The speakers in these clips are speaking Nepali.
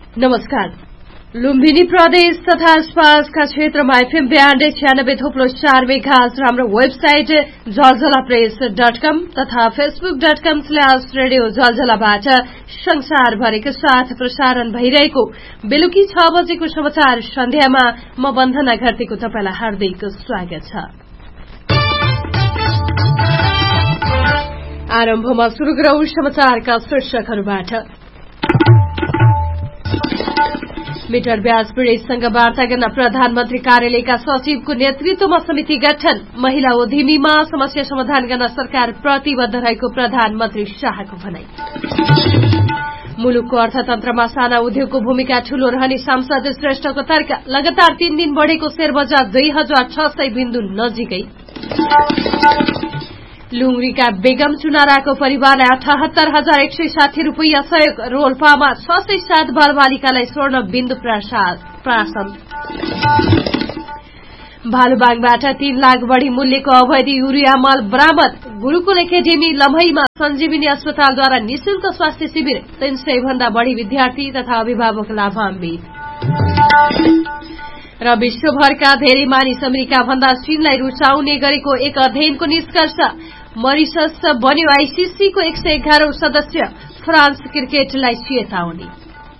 नमस्कार। लुम्बिनी प्रदेश तथा आसपासका क्षेत्रमा एफएम ब्यान्ड 96.4 मेगाहर्ज र हाम्रो वेबसाइट जलजलाप्रेस.com तथा facebook.com/रेडियो जलजलाबाट संसारभरिको साथ प्रसारण भइरहेको बेलुकी 6 बजेको समाचार सन्ध्यामा म बन्दना घरतीको तपाईलाई हार्दिक स्वागत छ। आरम्भमा सुरु गरौं समाचारका शीर्षकहरूबाट। मिटर ब्याज पीड़ितसँग वार्ता गर्न प्रधानमन्त्री कार्यालयका सचिवको नेतृत्वमा समिति गठन। महिला उद्यमीमा समस्या समाधान गर्न सरकार प्रतिबद्ध रहेको प्रधानमन्त्री शाहको भनाई। मुलुकको अर्थतन्त्रमा साना उद्योगको भूमिका ठूलो रहने सांसद श्रेष्ठको तर्क। लगातार 3 दिन बढ़ेको शेयर बजार 2600 बिन्दु नजिकै। लुङरीका बेगम चुनाराको परिवारलाई 78,160 रूपियाँ सहयोग। रोल्पामा 607 बालबालिकालाई स्वर्ण बिन्दु प्राशन। भालुबाङबाट 3 लाख बढ़ी मूल्यको अवैध युरिया मल बरामद। गुरूकुल एकाडेमी लम्हैमा सञ्जीवनी अस्पतालद्वारा निशुल्क स्वास्थ्य शिविर। 300 भन्दा बढ़ी विद्यार्थी तथा अभिभावक लाभान्वित। र विश्वभरका धेरै मानिस अमेरिका भन्दा चीनलाई रुचाउने गरेको एक अध्ययनको निष्कर्ष। मरिसस बन्यो आईसीसीको 111औं सदस्य। फ्रान्स क्रिकेटलाई चेतावनी।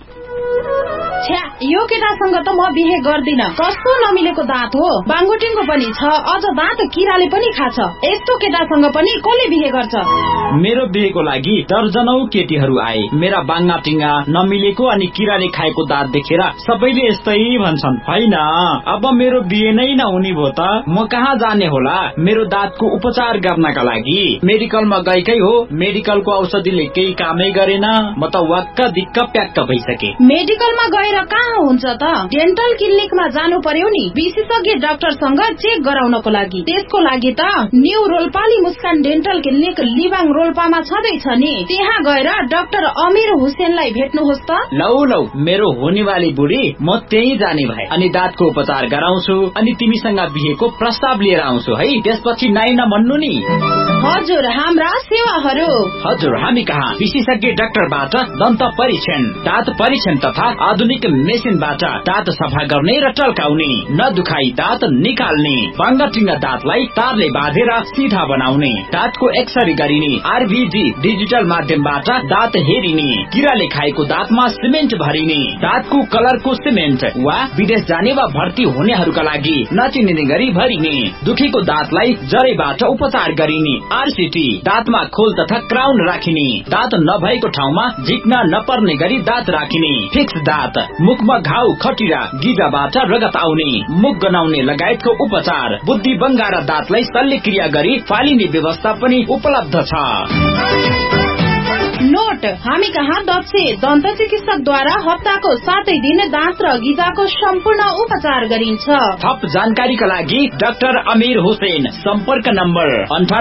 छ्या, यो केटासँग त म बिहे गर्दिन। कस्तो नमिलेको दाँत हो। बाङ्गोटिङको पनि छ, अझ दाँत किराले पनि खाछ। यस्तो केटासँग पनि कसले बिहे गर्छ? मेरो बिहेको लागि दर्जनौं केटीहरू आए। मेरा बाङ्गाटिङा नमिलेको अनि किराले खाएको दाँत देखेर सबैले यस्तै भन्छन्। हैन, अब मेरो बिहे नै नहुने भो त म कहाँ जाने होला मेरो दाँतको उपचार गर्नका लागि? मेडिकलमा गएकै हो, मेडिकलको औषधिले केही कामै गरेन। म त वाक्क दिक्क प्याक्क भइसके। मेडिकलमा गएर कहाँ हुन्छ त? डेन्टल क्लिनिकमा जानु पर्यो नि, विशेषज्ञ डाक्टरसँग चेक गराउनको लागि। त्यसको लागि त न्यू रोल्पाली मुस्कान डेन्टल क्लिनिक लिबाङ रोल्पामा छँदैछ नि। त्यहाँ गएर डाक्टर अमीर हुसेनलाई भेट्नुहोस् त। लौ मेरो हुनेवाली बुढी, म त्यही जाने भए अनि दाँतको उपचार गराउँछु अनि तिमीसँग बिहेको प्रस्ताव लिएर आउँछु है। त्यसपछि नाइ नभन्नु नि। हजुर, हाम्रा सेवाहरू। हजुर, हामी कहाँ विशेषज्ञ डाक्टरबाट दन्त परीक्षण, दाँत परीक्षण तथा आधुनिक मेसिनबाट दाँत सफा गर्ने र टल्काउने, नदुखाई दाँत निकाल्ने, बाङ्गाटिङ्गा दाँतलाई तारले बाँधेर सिधा बनाउने, दाँतको एक्सरे गरिने, आरभीजी डिजिटल माध्यमबाट दाँत हेरिने, किराले खाएको दाँतमा सिमेन्ट भरिने, दाँतको कलरको सिमेन्ट वा विदेश जाने वा भर्ती हुनेहरूका लागि नचिनिने गरी भरिने, दुखेको दाँतलाई जरेबाट उपचार गरिने, आरसीटी दाँतमा खोल तथा क्राउन राखिने, दाँत नभएको ठाउँमा झिक्न नपर्ने गरी दाँत राखिने, फिक्स दाँत, मुखमा घाउ खटिरा गिजाबाट रगत आउने, मुख गनाउने लगायतको उपचार, बुद्धि बङ्गारा दाँतलाई शल्यक्रिया गरी फालिने व्यवस्था पनि उपलब्ध छ। नोट, हामी कहाँ दक्ष दन्त चिकित्सकद्वारा हप्ताको 7 दिन दाँत र गिजाको सम्पूर्ण उपचार गरिन्छ। थप जानकारीका लागि डाक्टर अमीर हुसेन, सम्पर्क नम्बर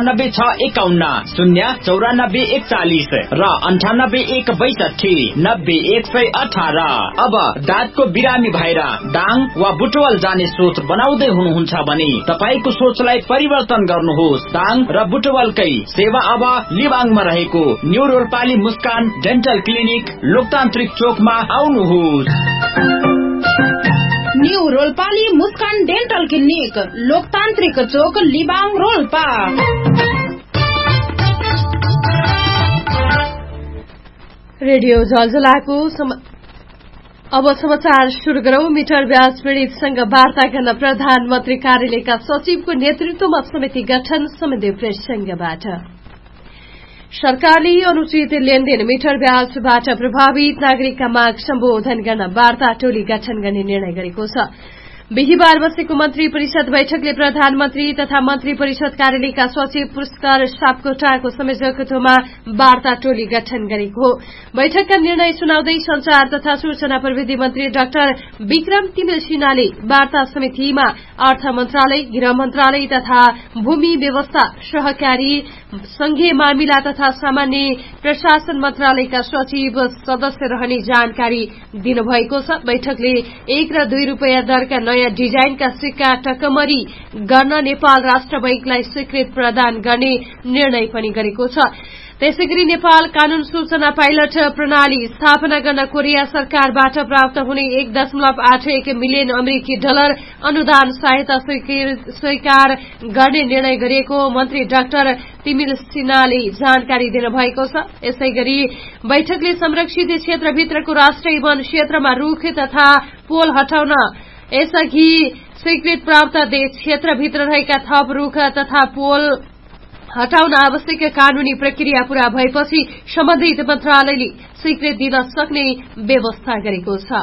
9861 09441 र 9816 90118। अब दाँतको बिरामी भएर दाङ वा बुटवल जाने सोच बनाउँदै हुनुहुन्छ भने तपाईको सोचलाई परिवर्तन गर्नुहोस्। दाङ र बुटवलकै सेवा अब लिबाङमा रहेको न्यू रोल्पाली मुस्कान डेन्टल क्लिनिक लोकतान्त्रिक चोकमा आउनुहोस्। न्यू रोल्पाली मुस्कान डेन्टल क्लिनिक लोकतान्त्रिक चोक लिबाङ रोल्पा। रेडियो जलजलाको अब समाचार शुरू गरौं। मिटर ब्याज पीड़ितसँग वार्ता गर्न प्रधानमन्त्री कार्यालयका सचिवको नेतृत्वमा समिति गठन। समिति प्रसंगबाट सरकारले अनुचित लेनदेन मिटर ब्याजबाट प्रभावित नागरिकका माग सम्बोधन गर्न वार्ता टोली गठन गर्ने निर्णय गरेको छ। बिहिबार बसेको मन्त्री परिषद बैठकले प्रधानमन्त्री तथा मन्त्री परिषद कार्यालयका सचिव पुरस्कार सापकोटाको संयोजकत्वमा वार्ता टोली गठन गरेको हो। बैठकका निर्णय सुनाउँदै संचार तथा सूचना प्रविधि मन्त्री डाक्टर विक्रम तिमिल सिन्हाले वार्ता समितिमा अर्थ मन्त्रालय, गृह मन्त्रालय तथा भूमि व्यवस्था, सहकारी, संघीय मामिला तथा सामान्य प्रशासन मन्त्रालयका सचिव सदस्य रहने जानकारी दिनुभएको छ। बैठकले 1 र 2 रूपियाँ दरका नयाँ डिजाइनका सिक्का टकमरी गर्न नेपाल राष्ट्र बैंकलाई स्वीकृत प्रदान गर्ने निर्णय पनि गरेको छ। त्यसैगरी नेपाल कानून सूचना पाइलट प्रणाली स्थापना गर्न कोरिया सरकारबाट प्राप्त हुने 1.81 मिलियन अमेरिकी डलर अनुदान सहायता स्वीकार गर्ने निर्णय गरिएको मन्त्री डाक्टर तिमिल सिन्हाले जानकारी दिनुभएको छ। यसैगरी बैठकले संरक्षित क्षेत्रभित्रको राष्ट्रिय वन क्षेत्रमा रूख तथा पोल हटाउन यसअघि स्वीकृत प्राप्त क्षेत्रभित्र रहेका थप रूख तथा पोल हटाउन आवश्यक कानूनी प्रक्रिया पूरा भएपछि सम्बन्धित मन्त्रालयले स्वीकृति दिन सक्ने व्यवस्था गरेको छ।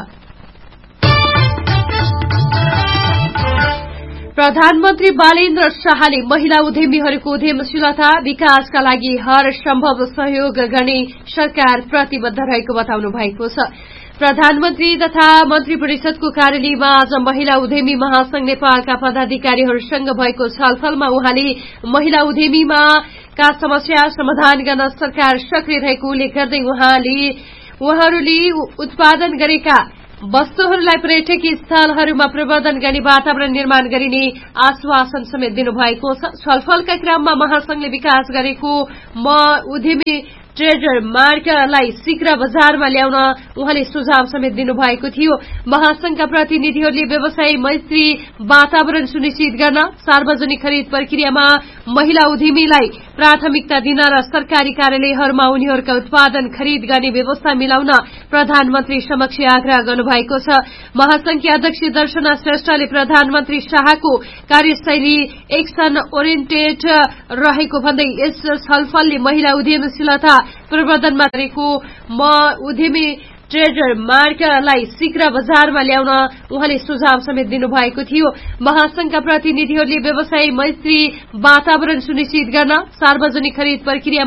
प्रधानमन्त्री बालेन्द्र शाहले महिला उद्यमीहरूको उद्यमशीलता विकासका लागि हर सम्भव सहयोग गर्ने सरकार प्रतिबद्ध रहेको बताउनु भएको छ। प्रधानमन्त्री तथा मन्त्री परिषदको कार्यालयमा आज महिला उद्यमी महासंघ नेपालका पदाधिकारीहरूसँग भएको छलफलमा उहाँले महिला उद्यमीमा का समस्या समाधान गर्न सरकार सक्रिय रहेको उल्लेख गर्दै उहाँहरूले उत्पादन गरेका वस्तुहरूलाई पर्यटकीय स्थलहरूमा प्रवर्धन गर्ने वातावरण निर्माण गरिने आश्वासन समेत दिनुभएको छ। छलफलका क्रममा महासंघले विकास गरेको उद्यमी ट्रेडर मार्कलाई शीघ्र बजारमा ल्याउन उहाँले सुझाव समेत दिनुभएको थियो। महासंघका प्रतिनिधिहरूले व्यवसाय मैत्री वातावरण सुनिश्चित गर्न सार्वजनिक खरिद प्रक्रियामा महिला उद्यमीलाई प्राथमिकता दिन र सरकारी कार्यालयहरूमा उनीहरूका उत्पादन खरिद गर्ने व्यवस्था मिलाउन प्रधानमन्त्री समक्ष आग्रह गर्नुभएको छ। महासंघकी अध्यक्ष दर्शना श्रेष्ठले प्रधानमन्त्री शाहको कार्यशैली एक्सन ओरिएन्टेड रहेको भन्दै यस छलफलले महिला उद्यमशीलता प्रवर्धनमा गरेको उद्यमी ट्रेडर मार्कलाई शीघ्र बजारमा ल्याउन उहाँले सुझाव समेत दिनुभएको थियो। महासंघका प्रतिनिधिहरूले व्यवसाय मैत्री वातावरण सुनिश्चित गर्न सार्वजनिक खरिद प्रक्रिया